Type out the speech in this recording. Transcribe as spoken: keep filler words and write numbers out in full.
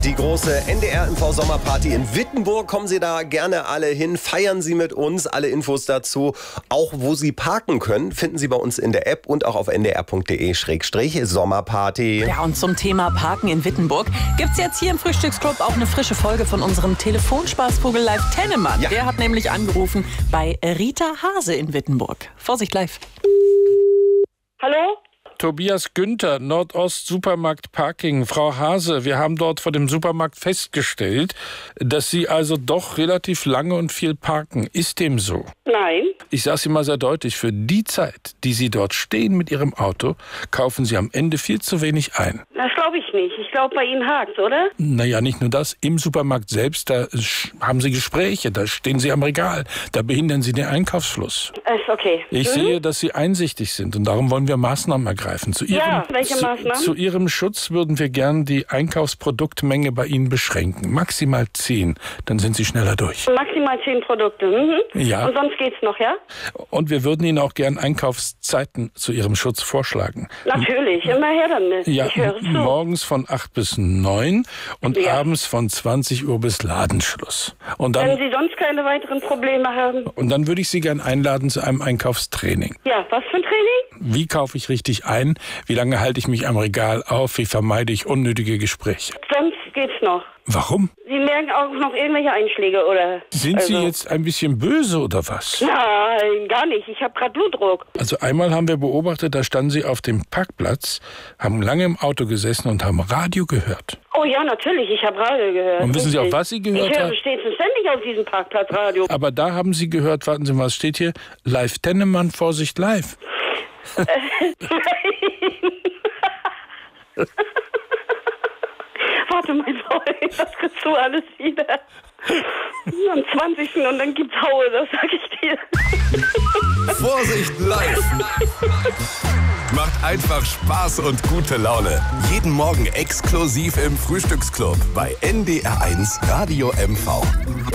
Die große N D R M V-Sommerparty in Wittenburg. Kommen Sie da gerne alle hin. Feiern Sie mit uns. Alle Infos dazu, auch wo Sie parken können, finden Sie bei uns in der App und auch auf n d r punkt d e slash sommerparty. Ja, und zum Thema Parken in Wittenburg gibt's jetzt hier im Frühstücksclub auch eine frische Folge von unserem Telefonspaßvogel Live Tennemann. Ja. Der hat nämlich angerufen bei Rita Hase in Wittenburg. Vorsicht, live. Hallo? Tobias Günther, Nordost Supermarkt Parking. Frau Hase, wir haben dort vor dem Supermarkt festgestellt, dass Sie also doch relativ lange und viel parken. Ist dem so? Nein. Ich sage es Ihnen mal sehr deutlich, für die Zeit, die Sie dort stehen mit Ihrem Auto, kaufen Sie am Ende viel zu wenig ein. Das glaube ich nicht. Ich glaube, bei Ihnen hakt's, oder? Naja, nicht nur das. Im Supermarkt selbst, da haben Sie Gespräche, da stehen Sie am Regal, da behindern Sie den Einkaufsfluss. Ist okay. Ich Mhm. sehe, dass Sie einsichtig sind und darum wollen wir Maßnahmen ergreifen. Zu Ihrem, Ja, welche zu, Maßnahmen? Zu Ihrem Schutz würden wir gern die Einkaufsproduktmenge bei Ihnen beschränken. Maximal zehn, dann sind Sie schneller durch. Maximal zehn Produkte. Mhm. Ja. Und sonst geht's noch, ja? Und wir würden Ihnen auch gern Einkaufszeiten zu Ihrem Schutz vorschlagen. Natürlich. Immer her damit. Ja, Ich höre zu. morgens von acht bis neun und Ja. abends von zwanzig Uhr bis Ladenschluss. Und Wenn dann, Sie sonst keine weiteren Probleme haben. und dann würde ich Sie gern einladen zu einem Einkaufstraining. Ja, was für ein Training? Wie kaufe ich richtig ein? Wie lange halte ich mich am Regal auf? Wie vermeide ich unnötige Gespräche? Sonst geht's noch. Warum? Sie merken auch noch irgendwelche Einschläge, oder? Sind Sie Also- jetzt ein bisschen böse oder was? Nein, gar nicht. Ich habe gerade Blutdruck. Also einmal haben wir beobachtet, da standen Sie auf dem Parkplatz, haben lange im Auto gesessen und haben Radio gehört. Oh ja, natürlich. Ich habe Radio gehört. Und wissen Sie auch, Richtig. was Sie gehört Ich höre haben? stets und ständig auf diesem Parkplatz Radio. Aber da haben Sie gehört, warten Sie mal, was steht hier? Live Tennemann, Vorsicht live. Warte, mein Freund, das kriegst du alles wieder. Am zwanzigsten und dann gibt's Haue, das sag ich dir. Vorsicht live! Macht einfach Spaß und gute Laune. Jeden Morgen exklusiv im Frühstücksclub bei N D R eins Radio M V.